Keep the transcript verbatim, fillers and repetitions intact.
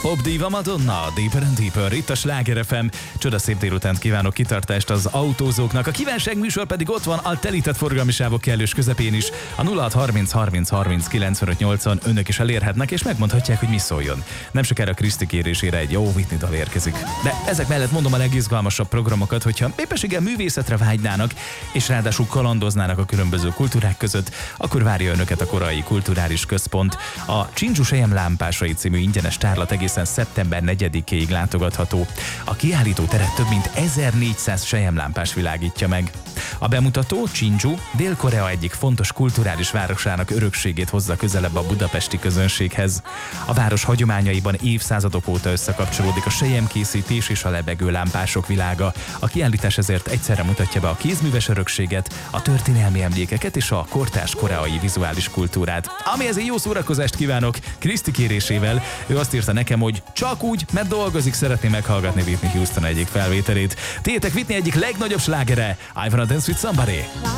Popdiva Madonna, Deeper and Deeper, itt a Sláger ef em. Csodaszép délutánt kívánok, kitartást az autózóknak. A kívánság műsor pedig ott van a telített forgalmi sávok kellős közepén is. A nulla hat harminc harminc harminc kilencvenöt nyolcvan önök is elérhetnek, és megmondhatják, hogy mi szóljon. Nem sokára Kriszti kérésére egy jó Whitney dal érkezik. De ezek mellett mondom a legizgalmasabb programokat, hogyha éppenséggel művészetre vágynának, és ráadásul kalandoznának a különböző kultúrák között, akkor várja önöket a Korai Kulturális Központ. A Csincsú selyemlámpásai című ingyenes tárlat egészen szeptember negyedikéig látogatható. A kiállító teret több mint ezernégyszáz selyemlámpás világítja meg. A bemutató, Csincsú, Dél-Korea egyik fontos kulturális városának örökségét hozza közelebb a budapesti közönséghez. A város hagyományaiban évszázadok óta összekapcsolódik a selyemkészítés és a lebegő lámpások világa. A kiállítás ezért egyszerre mutatja be a kézműves örökséget, a történelmi emlékeket és a kortárs koreai vizuális kultúrát. Amihez én jó szórakozást kívánok Kriszti kérésével. Ő azt írta nekem, hogy csak úgy, mert dolgozik, szeretné meghallgatni Whitney Houston egyik felvételét. Tétek Whitney egyik legnagyobb slágere, I Wanna Dance With Somebody.